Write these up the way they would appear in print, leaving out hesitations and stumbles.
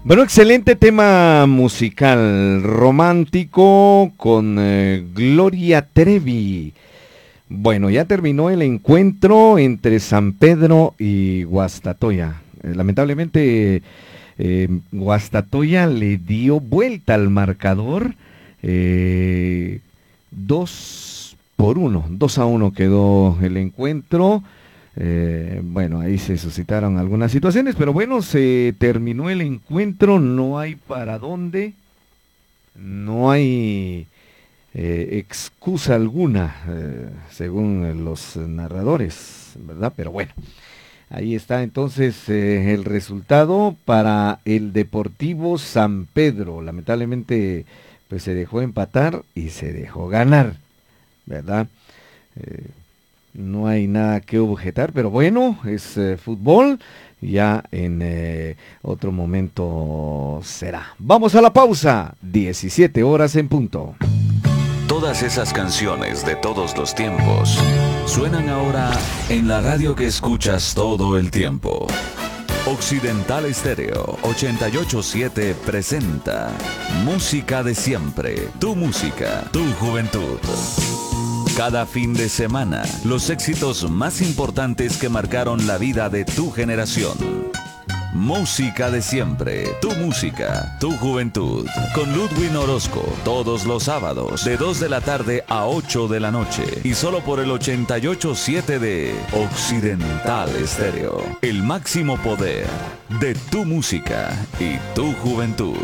Bueno, excelente tema musical, romántico con Gloria Trevi. Bueno, ya terminó el encuentro entre San Pedro y Guastatoya. Lamentablemente, Guastatoya le dio vuelta al marcador. 2-1, 2-1 quedó el encuentro. Bueno, ahí se suscitaron algunas situaciones, pero bueno, se terminó el encuentro, no hay para dónde, no hay excusa alguna, según los narradores, ¿verdad? Pero bueno, ahí está entonces el resultado para el Deportivo San Pedro. Lamentablemente, pues se dejó empatar y se dejó ganar, ¿verdad? No hay nada que objetar, pero bueno, es fútbol, ya en otro momento será. Vamos a la pausa, 17 horas en punto. Todas esas canciones de todos los tiempos suenan ahora en la radio que escuchas todo el tiempo. Occidental Estéreo 88.7 presenta Música de Siempre, tu música, tu juventud. Cada fin de semana, los éxitos más importantes que marcaron la vida de tu generación. Música de Siempre, tu música, tu juventud. Con Ludwig Orozco, todos los sábados, de 2 de la tarde a 8 de la noche. Y solo por el 88.7 de Occidental Estéreo. El máximo poder de tu música y tu juventud.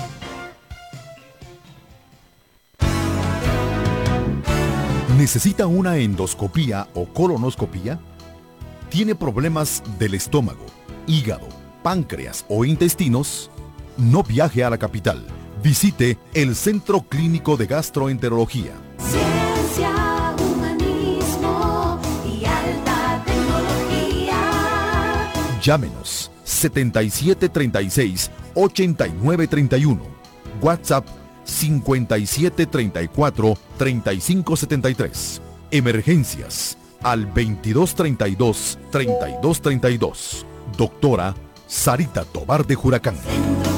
¿Necesita una endoscopía o colonoscopía? ¿Tiene problemas del estómago, hígado, páncreas o intestinos? No viaje a la capital. Visite el Centro Clínico de Gastroenterología. Ciencia, humanismo y alta tecnología. Llámenos 7736-8931. WhatsApp 5734-3573. Emergencias al 2232-3232. Doctora Sarita Tobar de Juracán. Centro